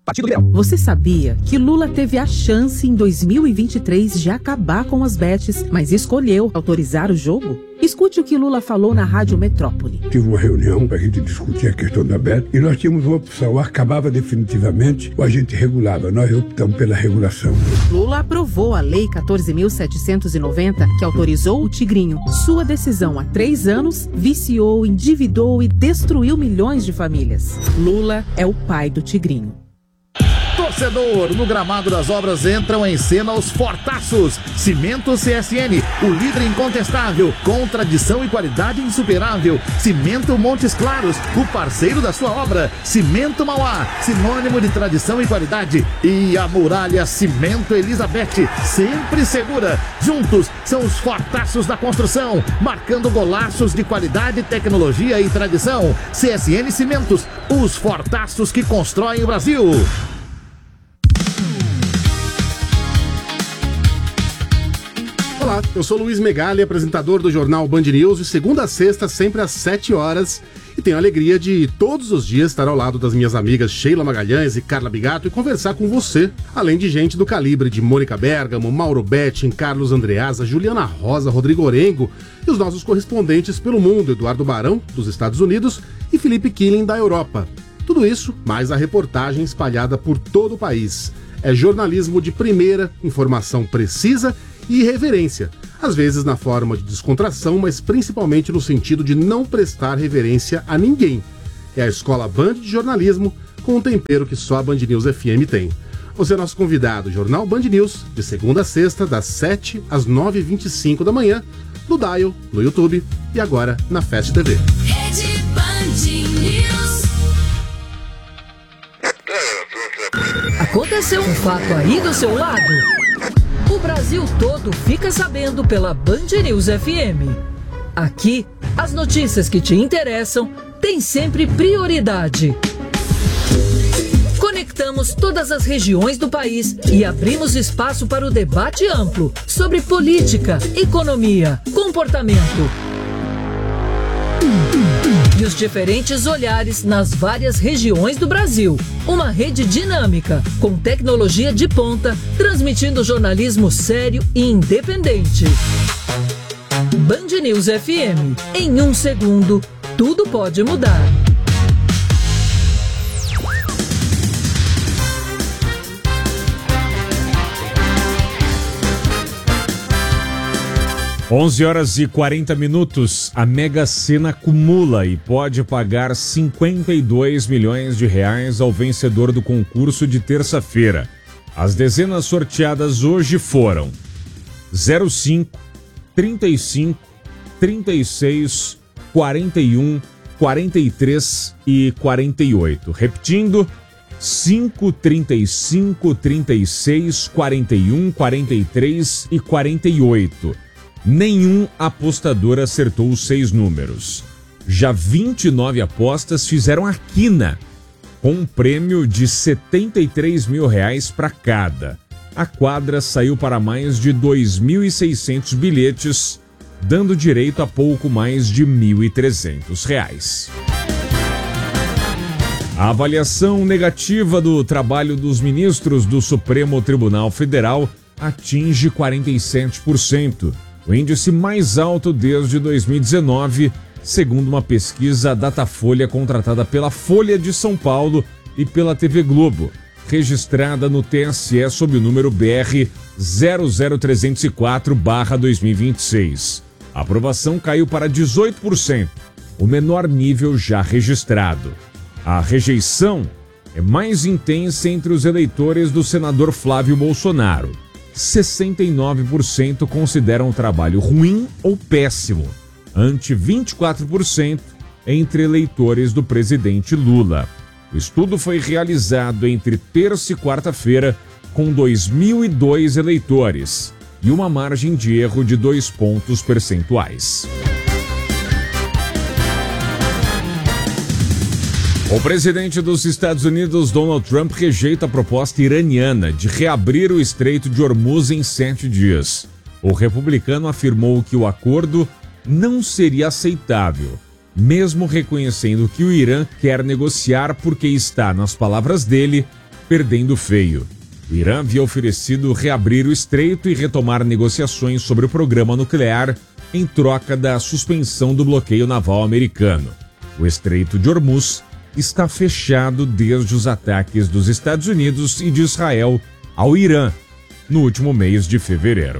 Partido Liberal. Você sabia que Lula teve a chance em 2023 de acabar com as bets, mas escolheu autorizar o jogo? Escute o que Lula falou na Rádio Metrópole. Tive uma reunião para a gente discutir a questão da bet e nós tínhamos uma opção, ou acabava definitivamente ou a gente regulava. Nós optamos pela regulação. Lula aprovou a Lei 14.790, que autorizou o Tigrinho. Sua decisão há 3 anos viciou, endividou e destruiu milhões de famílias. Lula é o pai do Tigrinho. Torcedor, no gramado das obras entram em cena os fortaços. Cimento CSN, o líder incontestável, com tradição e qualidade insuperável. Cimento Montes Claros, o parceiro da sua obra. Cimento Mauá, sinônimo de tradição e qualidade. E a Muralha Cimento Elizabeth, sempre segura. Juntos são os fortaços da construção, marcando golaços de qualidade, tecnologia e tradição. CSN Cimentos, os fortaços que constroem o Brasil. Olá, eu sou Luiz Megali, apresentador do jornal Band News, de segunda a sexta, sempre às 7 horas. E tenho a alegria de todos os dias estar ao lado das minhas amigas Sheila Magalhães e Carla Bigato e conversar com você, além de gente do calibre de Mônica Bergamo, Mauro Betting, Carlos Andreasa, Juliana Rosa, Rodrigo Orengo e os nossos correspondentes pelo mundo, Eduardo Barão, dos Estados Unidos, e Felipe Killing, da Europa. Tudo isso, mais a reportagem espalhada por todo o país. É jornalismo de primeira, informação precisa e irreverência, às vezes na forma de descontração, mas principalmente no sentido de não prestar reverência a ninguém. É a Escola Band de Jornalismo, com um tempero que só a Band News FM tem. Você é nosso convidado, Jornal Band News, de segunda a sexta, das 7 às 9h25 da manhã, no Dial, no YouTube e agora na Fast TV. Rede Band News. Aconteceu um fato aí do seu lado? O Brasil todo fica sabendo pela Band News FM. Aqui, as notícias que te interessam têm sempre prioridade. Conectamos todas as regiões do país e abrimos espaço para o debate amplo sobre política, economia, comportamento e os diferentes olhares nas várias regiões do Brasil. Uma rede dinâmica, com tecnologia de ponta, transmitindo jornalismo sério e independente. Band News FM. Em 1 segundo, tudo pode mudar. Onze horas e 40 minutos, a Mega Sena acumula e pode pagar 52 milhões de reais ao vencedor do concurso de terça-feira. As dezenas sorteadas hoje foram 05, 35, 36, 41, 43 e 48. Repetindo, 5, 35, 36, 41, 43 e 48. Nenhum apostador acertou os 6 números. Já 29 apostas fizeram a quina, com um prêmio de 73 mil reais para cada. A quadra saiu para mais de 2.600 bilhetes, dando direito a pouco mais de 1.300 reais. A avaliação negativa do trabalho dos ministros do Supremo Tribunal Federal atinge 47%. O índice mais alto desde 2019, segundo uma pesquisa Datafolha contratada pela Folha de São Paulo e pela TV Globo, registrada no TSE sob o número BR 00304/2026. A aprovação caiu para 18%, o menor nível já registrado. A rejeição é mais intensa entre os eleitores do senador Flávio Bolsonaro. 69% consideram o trabalho ruim ou péssimo, ante 24% entre eleitores do presidente Lula. O estudo foi realizado entre terça e quarta-feira com 2.002 eleitores e uma margem de erro de 2 pontos percentuais. O presidente dos Estados Unidos, Donald Trump, rejeita a proposta iraniana de reabrir o Estreito de Hormuz em 7 dias. O republicano afirmou que o acordo não seria aceitável, mesmo reconhecendo que o Irã quer negociar porque está, nas palavras dele, perdendo feio. O Irã havia oferecido reabrir o estreito e retomar negociações sobre o programa nuclear em troca da suspensão do bloqueio naval americano. O Estreito de Hormuz está fechado desde os ataques dos Estados Unidos e de Israel ao Irã no último mês de fevereiro.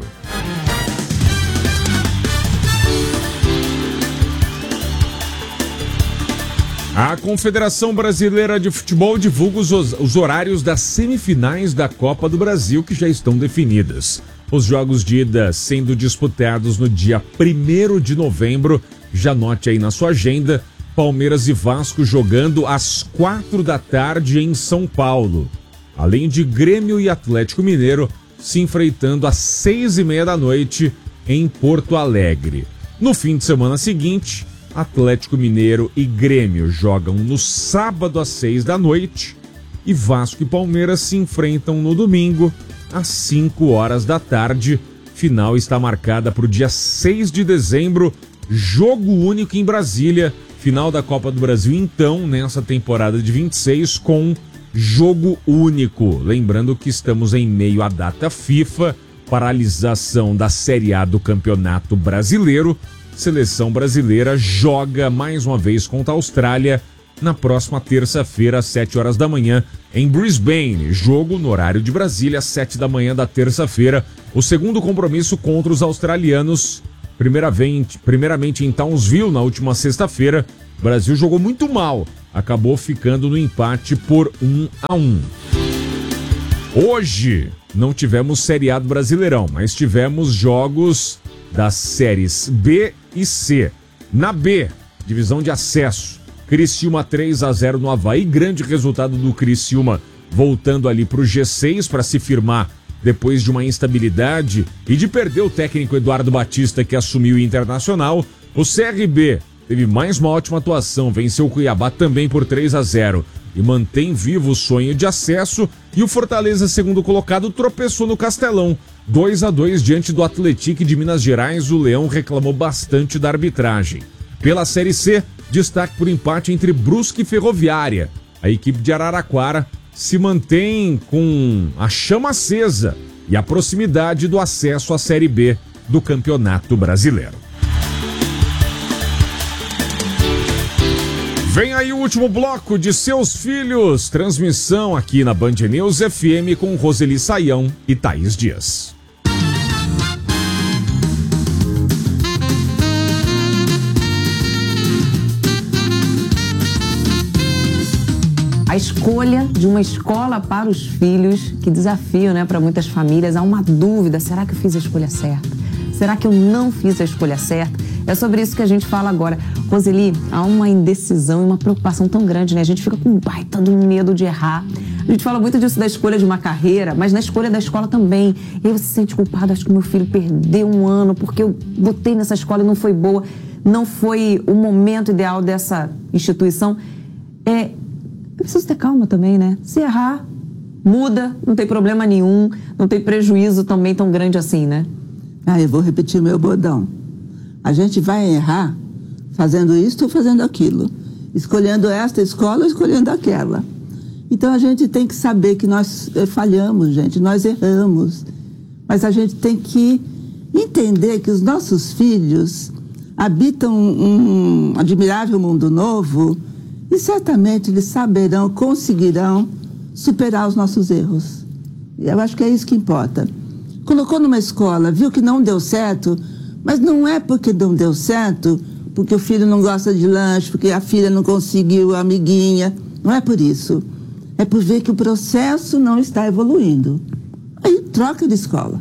A Confederação Brasileira de Futebol divulga os horários das semifinais da Copa do Brasil que já estão definidas. Os jogos de ida sendo disputados no dia 1º de novembro. Já anote aí na sua agenda, Palmeiras e Vasco jogando às 4 da tarde em São Paulo. Além de Grêmio e Atlético Mineiro se enfrentando às 6:30 da noite em Porto Alegre. No fim de semana seguinte, Atlético Mineiro e Grêmio jogam no sábado às 6 da noite e Vasco e Palmeiras se enfrentam no domingo às 5 horas da tarde. Final está marcada para o dia 6 de dezembro, jogo único em Brasília. Final da Copa do Brasil, então, nessa temporada de 26, com jogo único. Lembrando que estamos em meio à data FIFA, paralisação da Série A do Campeonato Brasileiro. Seleção brasileira joga mais uma vez contra a Austrália na próxima terça-feira, às 7 horas da manhã, em Brisbane. Jogo no horário de Brasília, às 7 da manhã da terça-feira. O segundo compromisso contra os australianos, primeiramente em Townsville, na última sexta-feira. O Brasil jogou muito mal, acabou ficando no empate por 1-1. Hoje não tivemos Série A do Brasileirão, mas tivemos jogos das séries B e C. Na B, divisão de acesso, Criciúma 3-0 no Avaí, grande resultado do Criciúma, voltando ali para o G6 para se firmar depois de uma instabilidade e de perder o técnico Eduardo Batista, que assumiu o Internacional. O CRB teve mais uma ótima atuação, venceu o Cuiabá também por 3-0 e mantém vivo o sonho de acesso. E o Fortaleza, segundo colocado, tropeçou no Castelão, 2-2 diante do Atlético de Minas Gerais. O Leão reclamou bastante da arbitragem. Pela Série C, destaque por empate entre Brusque e Ferroviária. A equipe de Araraquara se mantém com a chama acesa e a proximidade do acesso à Série B do Campeonato Brasileiro. Vem aí o último bloco de Seus Filhos, transmissão aqui na Band News FM com Roseli Saião e Thaís Dias. A escolha de uma escola para os filhos, que desafio, né, para muitas famílias. Há uma dúvida, será que eu fiz a escolha certa? Será que eu não fiz a escolha certa? É sobre isso que a gente fala agora. Roseli, há uma indecisão e uma preocupação tão grande, né? A gente fica com um baita do medo de errar. A gente fala muito disso da escolha de uma carreira, mas na escolha da escola também. E aí você se sente culpado, acho que meu filho perdeu um ano porque eu botei nessa escola e não foi boa, não foi o momento ideal dessa instituição. Eu preciso ter calma também, né? Se errar, muda, não tem problema nenhum, não tem prejuízo também tão grande assim, né? Eu vou repetir meu bordão. A gente vai errar fazendo isso ou fazendo aquilo. Escolhendo esta escola ou escolhendo aquela. Então a gente tem que saber que nós falhamos, gente, nós erramos. Mas a gente tem que entender que os nossos filhos habitam um admirável mundo novo e certamente eles saberão, conseguirão superar os nossos erros. Eu acho que é isso que importa. Colocou numa escola, viu que não deu certo, mas não é porque não deu certo, porque o filho não gosta de lanche, porque a filha não conseguiu a amiguinha. Não é por isso. É por ver que o processo não está evoluindo. Aí troca de escola.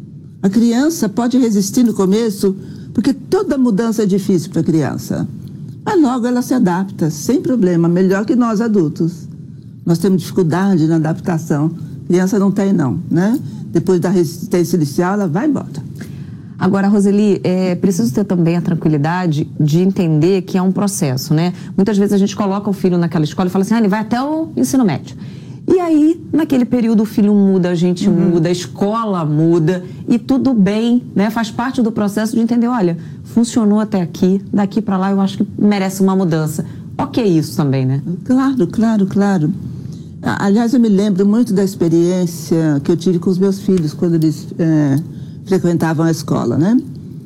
A criança pode resistir no começo, porque toda mudança é difícil para a criança. Mas logo ela se adapta, sem problema, melhor que nós adultos. Nós temos dificuldade na adaptação. A criança não tem, não, né? Depois da resistência inicial, ela vai embora. Agora, Roseli, preciso ter também a tranquilidade de entender que é um processo, né? Muitas vezes a gente coloca o filho naquela escola e fala assim, ele vai até o ensino médio. E aí, naquele período, o filho muda, a gente muda, a escola muda e tudo bem, né? Faz parte do processo de entender, olha, funcionou até aqui, daqui para lá eu acho que merece uma mudança. Ok isso também, né? Claro. Aliás, eu me lembro muito da experiência que eu tive com os meus filhos quando eles frequentavam a escola, né?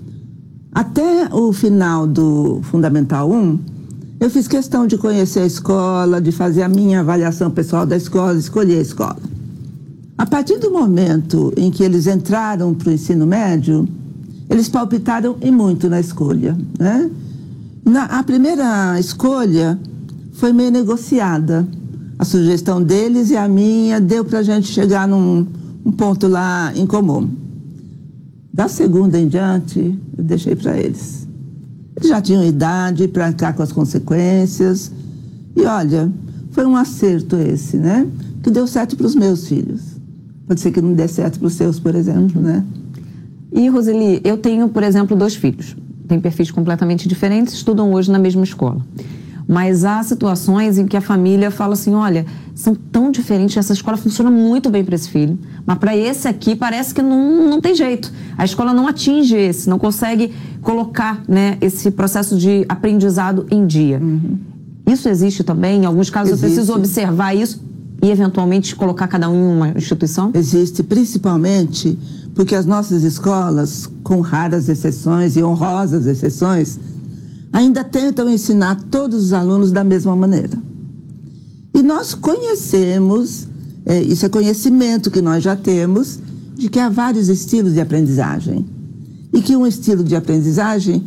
Até o final do Fundamental 1, eu fiz questão de conhecer a escola, de fazer a minha avaliação pessoal da escola, escolher a escola. A partir do momento em que eles entraram para o ensino médio, eles palpitaram e muito na escolha, né? A primeira escolha foi meio negociada. A sugestão deles e a minha deu para a gente chegar num ponto lá em comum. Da segunda em diante, eu deixei para eles. Eles já tinham idade para arcar com as consequências. E olha, foi um acerto esse, né? Que deu certo para os meus filhos. Pode ser que não dê certo para os seus, por exemplo, né? E, Roseli, eu tenho, por exemplo, 2 filhos. Têm perfis completamente diferentes, estudam hoje na mesma escola. Mas há situações em que a família fala assim, olha, são tão diferentes, essa escola funciona muito bem para esse filho, mas para esse aqui parece que não tem jeito. A escola não atinge esse, não consegue colocar, né, esse processo de aprendizado em dia. Isso existe também? Em alguns casos eu preciso observar isso e eventualmente colocar cada um em uma instituição? Existe, principalmente porque as nossas escolas, com raras exceções e honrosas exceções, ainda tentam ensinar todos os alunos da mesma maneira. E nós conhecemos, isso é conhecimento que nós já temos, de que há vários estilos de aprendizagem. E que um estilo de aprendizagem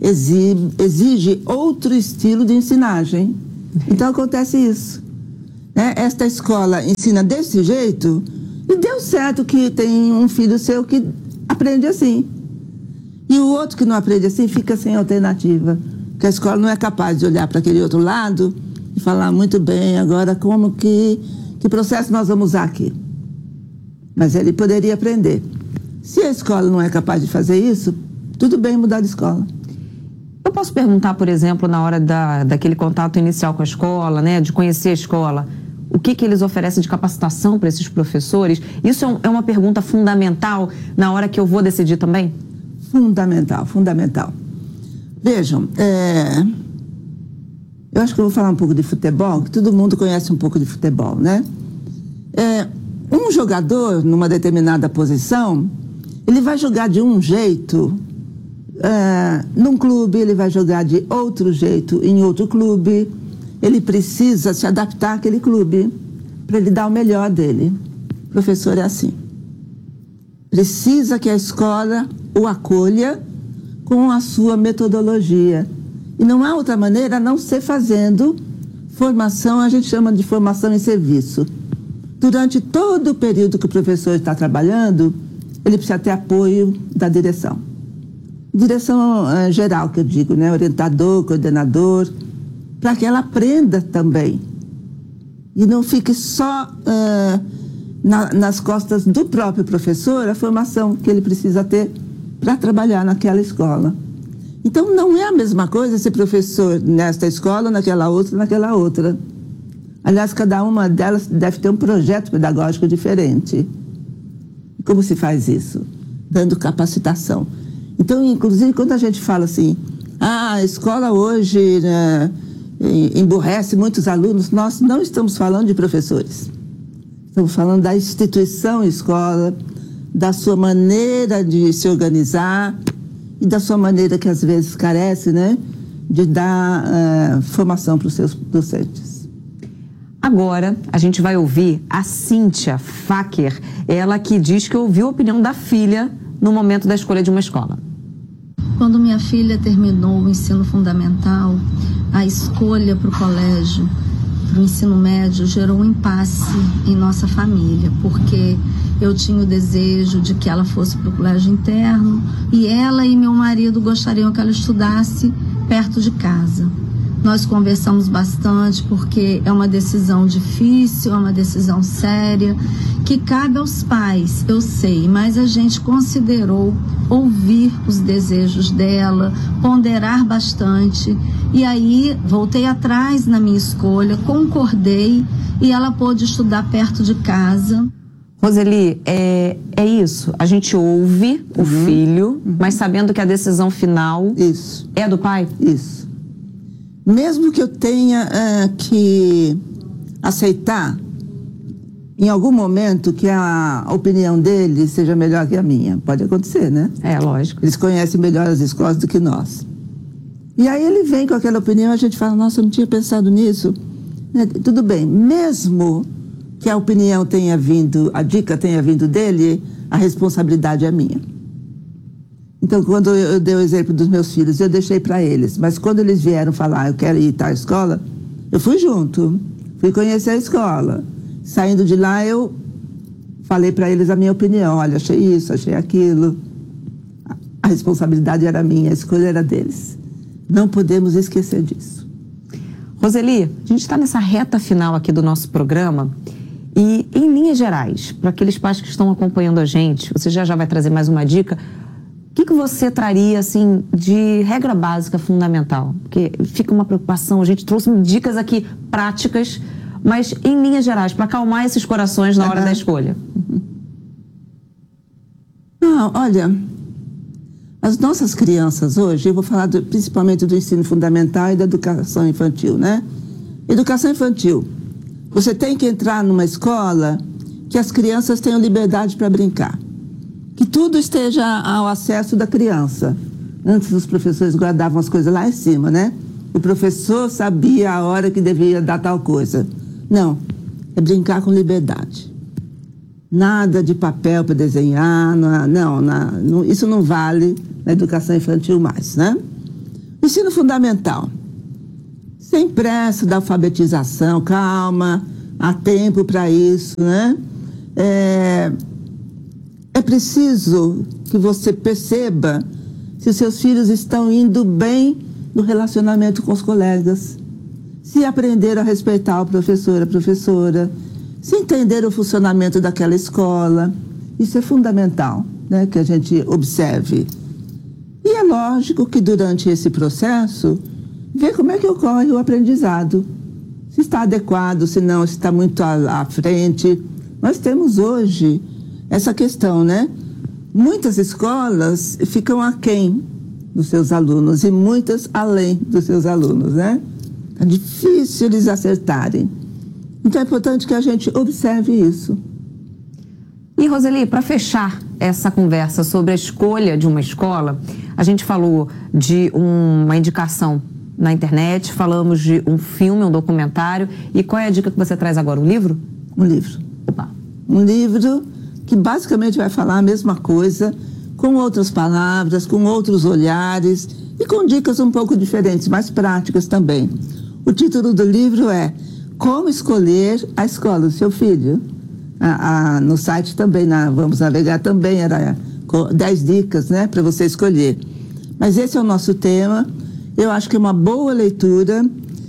exige outro estilo de ensinagem. Então acontece isso. Esta escola ensina desse jeito e deu certo que tem um filho seu que aprende assim. E o outro que não aprende assim fica sem alternativa. Porque a escola não é capaz de olhar para aquele outro lado e falar muito bem, agora como que processo nós vamos usar aqui. Mas ele poderia aprender. Se a escola não é capaz de fazer isso, tudo bem mudar de escola. Eu posso perguntar, por exemplo, na hora daquele contato inicial com a escola, né, de conhecer a escola, o que eles oferecem de capacitação para esses professores? Isso é uma pergunta fundamental na hora que eu vou decidir também? Fundamental, fundamental. Vejam, eu acho que eu vou falar um pouco de futebol, que todo mundo conhece um pouco de futebol, né? Um jogador, numa determinada posição, ele vai jogar de um jeito, num clube, ele vai jogar de outro jeito em outro clube. Ele precisa se adaptar àquele clube para ele dar o melhor dele. O professor é assim. Precisa que a escola o acolha com a sua metodologia. E não há outra maneira a não ser fazendo formação, a gente chama de formação em serviço. Durante todo o período que o professor está trabalhando, ele precisa ter apoio da direção. Direção geral, que eu digo, né? Orientador, coordenador, para que ela aprenda também. E não fique só nas costas do próprio professor a formação que ele precisa ter para trabalhar naquela escola. Então, não é a mesma coisa ser professor nesta escola, naquela outra. Aliás, cada uma delas deve ter um projeto pedagógico diferente. Como se faz isso? Dando capacitação. Então, inclusive, quando a gente fala assim, a escola hoje emburrece muitos alunos, nós não estamos falando de professores. Estamos falando da instituição escola, da sua maneira de se organizar e da sua maneira que às vezes carece, né, de dar formação para os seus docentes. Agora, a gente vai ouvir a Cíntia Faker, ela que diz que ouviu a opinião da filha no momento da escolha de uma escola. Quando minha filha terminou o ensino fundamental, a escolha para o colégio, para o ensino médio, gerou um impasse em nossa família, porque eu tinha o desejo de que ela fosse para o colégio interno e ela e meu marido gostariam que ela estudasse perto de casa. Nós conversamos bastante porque é uma decisão difícil, é uma decisão séria, que cabe aos pais, eu sei, mas a gente considerou ouvir os desejos dela, ponderar bastante, e aí voltei atrás na minha escolha, concordei e ela pôde estudar perto de casa. Roseli, é isso, a gente ouve o filho, mas sabendo que a decisão final é do pai? Isso. Mesmo que eu tenha que aceitar em algum momento que a opinião dele seja melhor que a minha. Pode acontecer, né? É, lógico. Eles conhecem melhor as escolas do que nós. E aí ele vem com aquela opinião, a gente fala, nossa, eu não tinha pensado nisso. Tudo bem, mesmo que a opinião tenha vindo, a dica tenha vindo dele, a responsabilidade é minha. Então, quando eu dei o exemplo dos meus filhos, eu deixei para eles. Mas quando eles vieram falar, eu quero ir à escola, eu fui junto, fui conhecer a escola. Saindo de lá, eu falei para eles a minha opinião. Olha, achei isso, achei aquilo. A responsabilidade era minha, a escolha era deles. Não podemos esquecer disso. Roseli, a gente está nessa reta final aqui do nosso programa e, em linhas gerais, para aqueles pais que estão acompanhando a gente, você já vai trazer mais uma dica. O que você traria, assim, de regra básica fundamental? Porque fica uma preocupação, a gente trouxe dicas aqui práticas, mas em linhas gerais, para acalmar esses corações na hora da escolha. Não, olha, as nossas crianças hoje, eu vou falar principalmente do ensino fundamental e da educação infantil, né? Educação infantil. Você tem que entrar numa escola que as crianças tenham liberdade para brincar. Que tudo esteja ao acesso da criança. Antes os professores guardavam as coisas lá em cima, né? O professor sabia a hora que devia dar tal coisa. Não, é brincar com liberdade. Nada de papel para desenhar, não, isso não vale na educação infantil mais, né? Ensino fundamental. Sem pressa da alfabetização, calma, há tempo para isso, né? É preciso que você perceba se os seus filhos estão indo bem no relacionamento com os colegas, se aprenderam a respeitar o professor, a professora, se entender o funcionamento daquela escola. Isso é fundamental, né, que a gente observe. E é lógico que durante esse processo, ver como é que ocorre o aprendizado. Se está adequado, se não, se está muito à frente. Nós temos hoje essa questão, né? Muitas escolas ficam aquém dos seus alunos e muitas além dos seus alunos, né? É difícil eles acertarem. Então é importante que a gente observe isso. E, Roseli, para fechar essa conversa sobre a escolha de uma escola, a gente falou de uma indicação na internet, falamos de um filme, um documentário. E qual é a dica que você traz agora? Um livro? Um livro. Opa. Um livro que basicamente vai falar a mesma coisa, com outras palavras, com outros olhares e com dicas um pouco diferentes, mais práticas também. O título do livro é Como Escolher a Escola do Seu Filho. No site também, Vamos Navegar, também era 10 dicas, né, para você escolher. Mas esse é o nosso tema. Eu acho que é uma boa leitura.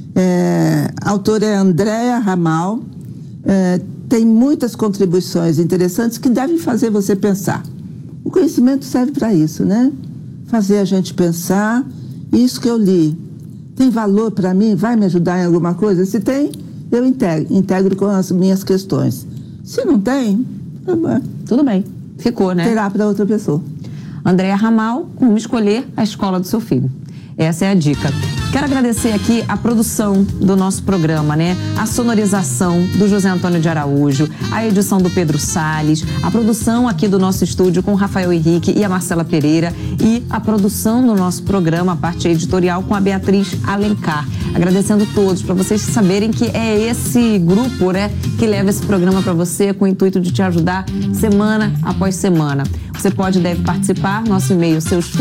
A autora é Andréa Ramal. Tem muitas contribuições interessantes que devem fazer você pensar. O conhecimento serve para isso, né? Fazer a gente pensar. Isso que eu li tem valor para mim? Vai me ajudar em alguma coisa? Se tem, eu integro com as minhas questões. Se não tem, tudo bem. Ficou, né? Terá para outra pessoa. Andréa Ramal, como escolher a escola do seu filho. Essa é a dica. Quero agradecer aqui a produção do nosso programa, né? A sonorização do José Antônio de Araújo, a edição do Pedro Salles, a produção aqui do nosso estúdio com o Rafael Henrique e a Marcela Pereira e a produção do nosso programa, a parte editorial com a Beatriz Alencar. Agradecendo todos, para vocês saberem que é esse grupo, né, que leva esse programa para você com o intuito de te ajudar semana após semana. Você pode e deve participar, nosso e-mail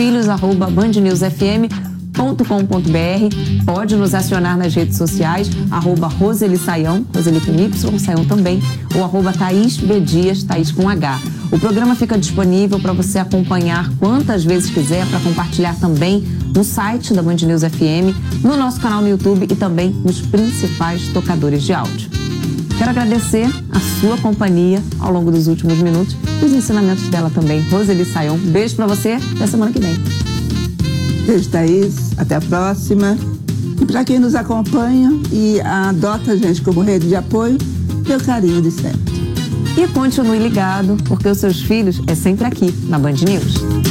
seusfilhos@bandnewsfm.com.br. Pode nos acionar nas redes sociais, @Roseli Saião, Roseli com Y, Saião também, ou @Thaís B. Dias, Thaís com H. O programa fica disponível para você acompanhar quantas vezes quiser, para compartilhar também no site da Band News FM, no nosso canal no YouTube e também nos principais tocadores de áudio. Quero agradecer a sua companhia ao longo dos últimos minutos e os ensinamentos dela também, Roseli Saião. Beijo para você, até semana que vem. Beijo, Thaís. Até a próxima. E para quem nos acompanha e adota a gente como rede de apoio, meu carinho de sempre. E continue ligado, porque os seus filhos é sempre aqui na Band News.